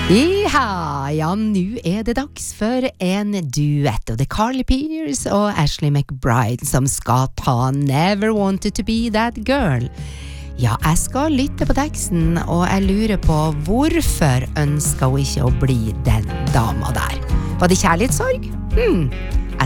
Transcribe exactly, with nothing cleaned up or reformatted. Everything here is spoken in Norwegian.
Iha, ja, nu er det dags for en duett, og det er Carly Pearce og Ashley McBride som skal ta Never Wanted to Be That Girl. Ja, jeg skal lytte på teksten, og jeg lurer på hvorfor ønsker hun ikke å bli den dama der. Var det kjærlighetssorg? Hmm,